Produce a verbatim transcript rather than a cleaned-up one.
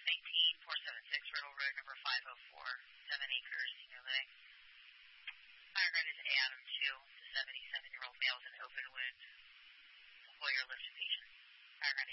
nineteen, four seven six Riddle Road, number five oh four, seven acres, Ely. Firefighter is Adam two, the seventy-seven-year-old male, is an open